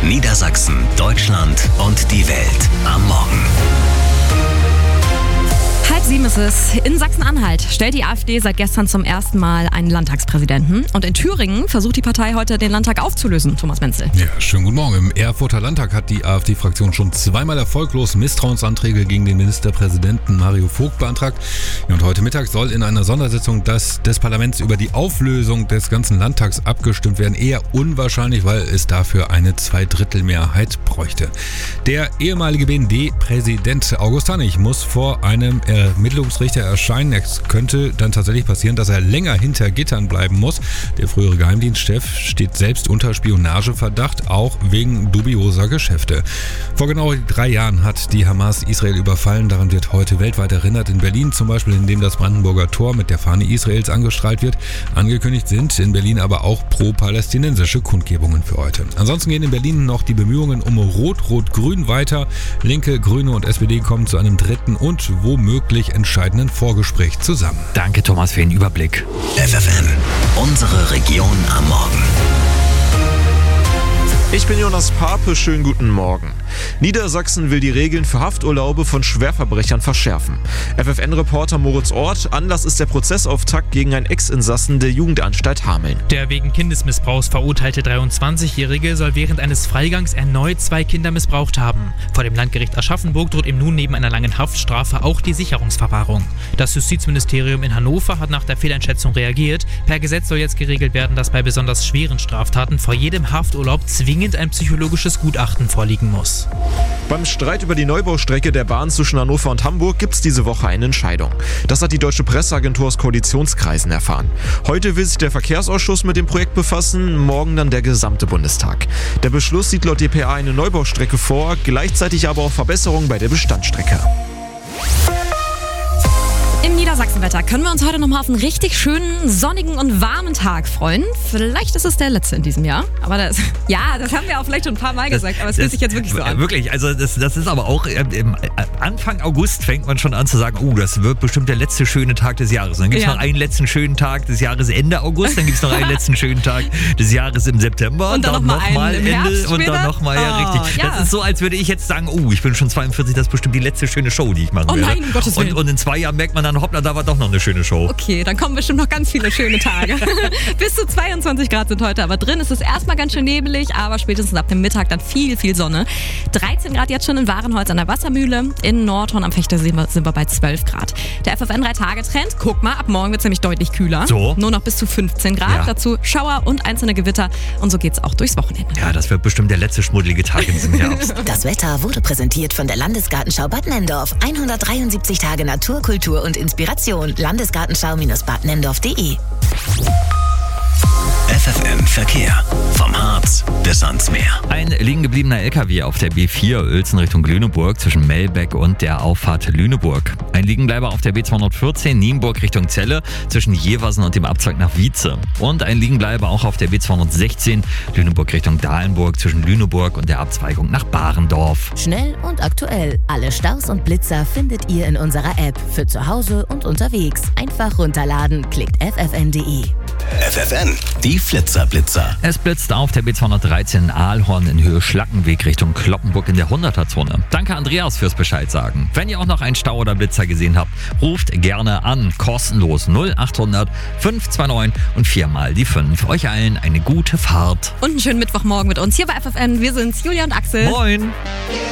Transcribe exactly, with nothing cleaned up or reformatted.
Niedersachsen, Deutschland und die Welt am Morgen. Halb sieben ist es. In Sachsen-Anhalt stellt die AfD seit gestern zum ersten Mal einen Landtagspräsidenten. Und in Thüringen versucht die Partei heute, den Landtag aufzulösen. Thomas Menzel. Ja, schönen guten Morgen. Im Erfurter Landtag hat die AfD-Fraktion schon zweimal erfolglos Misstrauensanträge gegen den Ministerpräsidenten Mario Vogt beantragt. Und heute Mittag soll in einer Sondersitzung des, des Parlaments über die Auflösung des ganzen Landtags abgestimmt werden. Eher unwahrscheinlich, weil es dafür eine Zweidrittelmehrheit bräuchte. Der ehemalige B N D-Präsident August Hannig muss vor einem Ermittlungsrichter erscheinen. Es könnte dann tatsächlich passieren, dass er länger hinter Gittern bleiben muss. Der frühere Geheimdienstchef steht selbst unter Spionageverdacht, auch wegen dubioser Geschäfte. Vor genau drei Jahren hat die Hamas Israel überfallen. Daran wird heute weltweit erinnert. In Berlin zum Beispiel, indem das Brandenburger Tor mit der Fahne Israels angestrahlt wird. Angekündigt sind in Berlin aber auch pro-palästinensische Kundgebungen für heute. Ansonsten gehen in Berlin noch die Bemühungen um Rot-Rot-Grün weiter. Linke, Grüne und S P D kommen zu einem dritten und womöglich entscheidenden Vorgespräch zusammen. Danke, Thomas, für den Überblick. F F N, unsere Region am Morgen. Ich bin Jonas Pape, schönen guten Morgen. Niedersachsen will die Regeln für Hafturlaube von Schwerverbrechern verschärfen. F F N-Reporter Moritz Ort, Anlass ist der Prozessauftakt gegen einen Ex-Insassen der Jugendanstalt Hameln. Der wegen Kindesmissbrauchs verurteilte dreiundzwanzigjährige soll während eines Freigangs erneut zwei Kinder missbraucht haben. Vor dem Landgericht Aschaffenburg droht ihm nun neben einer langen Haftstrafe auch die Sicherungsverwahrung. Das Justizministerium in Hannover hat nach der Fehleinschätzung reagiert. Per Gesetz soll jetzt geregelt werden, dass bei besonders schweren Straftaten vor jedem Hafturlaub zwingend ein psychologisches Gutachten vorliegen muss. Beim Streit über die Neubaustrecke der Bahn zwischen Hannover und Hamburg gibt es diese Woche eine Entscheidung. Das hat die Deutsche Presseagentur aus Koalitionskreisen erfahren. Heute will sich der Verkehrsausschuss mit dem Projekt befassen, morgen dann der gesamte Bundestag. Der Beschluss sieht laut D P A eine Neubaustrecke vor, gleichzeitig aber auch Verbesserungen bei der Bestandsstrecke. Im Niedersachsenwetter können wir uns heute nochmal auf einen richtig schönen, sonnigen und warmen Tag freuen. Vielleicht ist es der letzte in diesem Jahr. Aber das, ja, das haben wir auch vielleicht schon ein paar Mal gesagt, das, aber es fühlt sich jetzt wirklich so an. Wirklich, also das, das ist aber auch, äh, im Anfang August fängt man schon an zu sagen, oh, das wird bestimmt der letzte schöne Tag des Jahres. Und dann gibt es ja. noch einen letzten schönen Tag des Jahres Ende August, dann gibt es noch einen letzten schönen Tag des Jahres im September und dann, dann nochmal noch Ende und dann nochmal, oh, ja richtig. Ja. Das ist so, als würde ich jetzt sagen, oh, ich bin schon zweiundvierzig, das ist bestimmt die letzte schöne Show, die ich machen oh, werde. Nein, um Gottes Willen. Und, und in zwei Jahren merkt man dann, hoppla, da war doch noch eine schöne Show. Okay, dann kommen bestimmt noch ganz viele schöne Tage. Bis zu zweiundzwanzig Grad sind heute aber drin. Es ist erstmal ganz schön nebelig, aber spätestens ab dem Mittag dann viel, viel Sonne. dreizehn Grad jetzt schon in Warenholz an der Wassermühle. In Nordhorn am Fechter sind wir, sind wir bei zwölf Grad. Der F F N drei Tage Trend, guck mal, ab morgen wird es nämlich deutlich kühler. So. Nur noch bis zu fünfzehn Grad. Ja. Dazu Schauer und einzelne Gewitter. Und so geht es auch durchs Wochenende. Ja, das wird bestimmt der letzte schmuddelige Tag in diesem Herbst. Das Wetter wurde präsentiert von der Landesgartenschau Bad Nenndorf. hundertdreiundsiebzig Tage Natur, Kultur und Inspiration. Landesgartenschau-bad nenndorf punkt de. F F N Verkehr. Vom Harz bis ans Meer. Ein liegen gebliebener L K W auf der B vier Uelzen Richtung Lüneburg zwischen Melbeck und der Auffahrt Lüneburg. Ein Liegenbleiber auf der B zweihundertvierzehn Nienburg Richtung Celle zwischen Jeversen und dem Abzweig nach Wietze. Und ein Liegenbleiber auch auf der B zweihundertsechzehn Lüneburg Richtung Dahlenburg zwischen Lüneburg und der Abzweigung nach Barendorf. Schnell und aktuell. Alle Staus und Blitzer findet ihr in unserer App. Für zu Hause und unterwegs. Einfach runterladen. Klickt f f n punkt de. F F N, die Flitzerblitzer. Es blitzt auf der B zweihundertdreizehn in Aalhorn in Höhe Schlackenweg Richtung Kloppenburg in der hunderter-Zone. Danke Andreas fürs Bescheid sagen. Wenn ihr auch noch einen Stau oder Blitzer gesehen habt, ruft gerne an. Kostenlos null achthundert fünf zwei neun und viermal die fünf. Euch allen eine gute Fahrt. Und einen schönen Mittwochmorgen mit uns hier bei F F N. Wir sind's, Julia und Axel. Moin.